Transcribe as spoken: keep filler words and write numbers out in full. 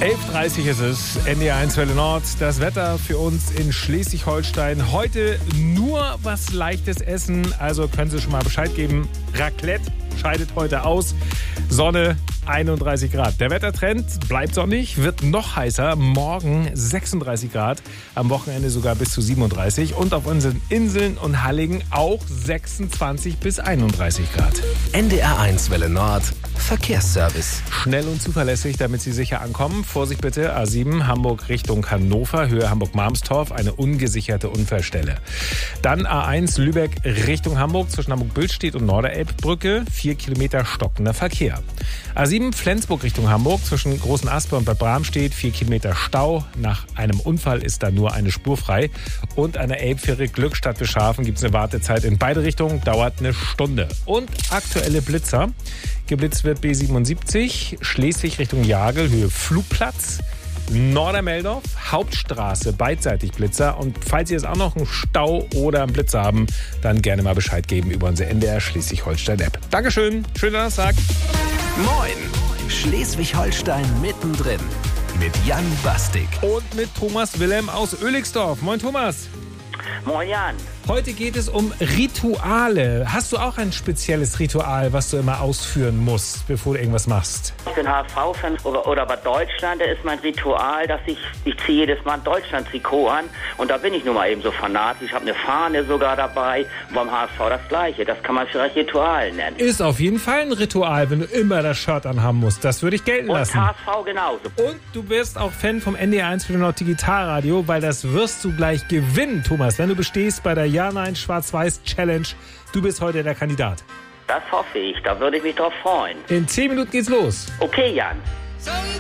elf Uhr dreißig ist es, N D R eins Welle Nord. Das Wetter für uns in Schleswig-Holstein. Heute nur was Leichtes essen, also können Sie schon mal Bescheid geben. Raclette scheidet heute aus. Sonne einunddreißig Grad. Der Wettertrend bleibt sonnig, wird noch heißer. Morgen sechsunddreißig Grad, am Wochenende sogar bis zu siebenunddreißig. Und auf unseren Inseln und Halligen auch sechsundzwanzig bis einunddreißig Grad. N D R eins Welle Nord, Verkehrsservice. Schnell und zuverlässig, damit Sie sicher ankommen. Vorsicht bitte, A sieben Hamburg Richtung Hannover, Höhe Hamburg-Marmstorf, eine ungesicherte Unfallstelle. Dann A eins Lübeck Richtung Hamburg, zwischen Hamburg-Billstedt und Norderelbbrücke, vier Kilometer stockender Verkehr. A sieben Flensburg Richtung Hamburg, zwischen Großen Asper und Bad Bramstedt, vier Kilometer Stau. Nach einem Unfall ist da nur eine Spur frei. Und an der Elbfähre Glückstadt Bischhafen gibt es eine Wartezeit in beide Richtungen, dauert eine Stunde. Und aktuelle Blitzer. Geblitzt wird B siebenundsiebzig, Schleswig Richtung Jagel, Höhe Flugplatz. Nordermeldorf, Hauptstraße, beidseitig Blitzer. Und falls Sie jetzt auch noch einen Stau oder einen Blitzer haben, dann gerne mal Bescheid geben über unsere N D R Schleswig-Holstein-App. Dankeschön, schönen Donnerstag. Moin, Schleswig-Holstein mittendrin mit Jan Bastik. Und mit Thomas Wilhelm aus Oeligsdorf. Moin Thomas. Moin Jan. Heute geht es um Rituale. Hast du auch ein spezielles Ritual, was du immer ausführen musst, bevor du irgendwas machst? Ich bin H S V-Fan oder, oder bei Deutschland, da ist mein Ritual, dass ich, ich ziehe jedes Mal ein Deutschland-Trikot an und da bin ich nun mal eben so fanatisch. Ich habe eine Fahne sogar dabei und beim H S V das Gleiche. Das kann man vielleicht Ritual nennen. Ist auf jeden Fall ein Ritual, wenn du immer das Shirt anhaben musst. Das würde ich gelten und lassen. Und H S V genauso. Und du bist auch Fan vom N D R eins Welle Nord Digitalradio, weil das wirst du gleich gewinnen, Thomas, wenn du bestehst bei der Ja-Nein-Schwarz-Weiß-Challenge. Du bist heute der Kandidat. Das hoffe ich, da würde ich mich drauf freuen. In zehn Minuten geht's los. Okay, Jan.